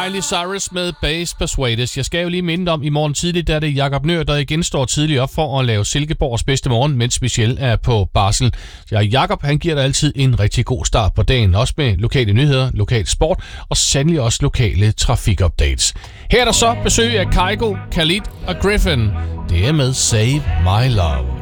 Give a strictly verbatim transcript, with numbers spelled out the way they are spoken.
Miley Cyrus med Bass Persuaded. Jeg skal jo lige minde om, i morgen tidligt, der er det Jakob Nøhr, der igen står tidligt op for at lave Silkeborgs bedste morgen, mens Michelle er på barsel. Ja, Jakob, han giver dig altid en rigtig god start på dagen, også med lokale nyheder, lokal sport og sandelig også lokale trafikupdates. Her er der så besøg af Kygo, Khalid og Griffin. Det er med Save My Love.